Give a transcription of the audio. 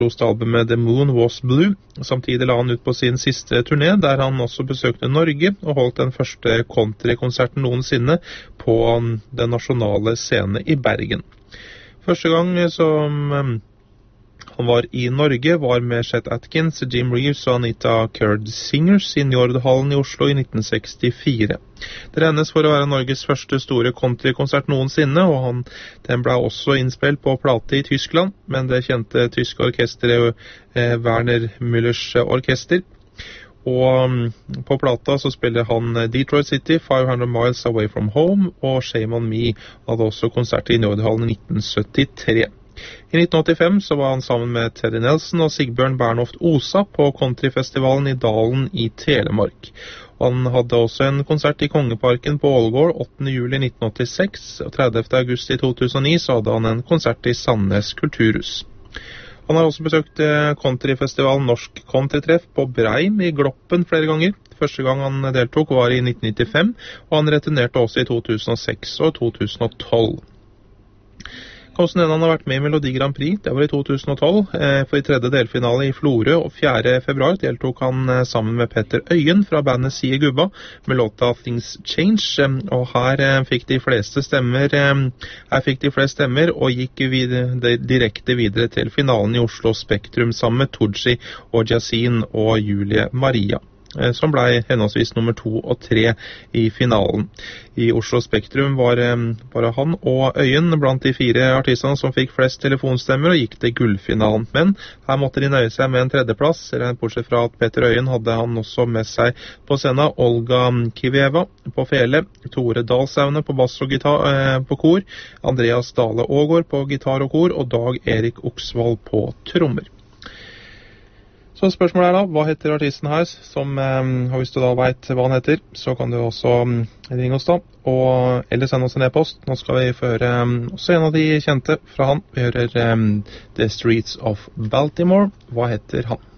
albumet The Moon Was Blue. Samtidig la han ut på sin siste turné, der han også besøkte Norge og holdt den første countrykonserten noensinne på den nasjonale scenen i Bergen. Første gang som han var i Norge var med Chet Atkins, Jim Reeves og Anita Kurd Singers i Njordhallen i Oslo i 1964. Det regnes for å være Norges første store countrykonsert noensinne, og den ble også innspilt på plate i Tyskland, men det kjente tyske orkesteret Werner Müllers orkester. Og på plata så spiller han Detroit City, 500 Miles Away From Home, og Shame On Me hadde også konsert i Njordhallen i 1973. I 1985 så var han sammen med Teddy Nelson og Sigbjørn Bernhoft Osa på countryfestivalen i Dalen i Telemark. Han hadde også en konsert i Kongeparken på Ålgård 8. juli 1986, og 30. august i 2009 så hadde han en konsert i Sandnes Kulturhus. Han har også besøkt countryfestivalen Norsk Countrytreff på Breim i Gloppen flere ganger. Første gang han deltok var i 1995, og han returnerte også i 2006 og 2012. Hvordan han har vært med i Melodi Grand Prix, det var i 2012, for i tredje delfinale i Florø, og 4. februar deltok han sammen med Petter Øyen fra bandet Sie Gubba med låta Things Change, og her fikk de fleste stemmer og gikk direkte videre til finalen i Oslo Spektrum sammen med Tooji og Yasin og Julie Maria, som ble henholdsvis nummer 2 og 3 i finalen. I Oslo Spektrum var bare han og Øyen blant de 4 artistene som fikk flest telefonstemmer og gikk til gullfinalen. Men her måtte de nøye seg med en tredjeplass, bortsett fra at Petter Øyen hadde han også med seg på scenen Olga Kivieva på fele, Tore Dalsaune på bass og gitar på kor, Andreas Dale Ågård på gitar og kor, og Dag Erik Oksvald på trommer. Så spørsmålet da, hva heter artisten her, og hvis du da vet hva han heter, så kan du også ringe oss da, eller sende oss en e-post. Nå skal vi få høre også en av de kjente fra han. Vi hører The Streets of Baltimore. Hva heter han?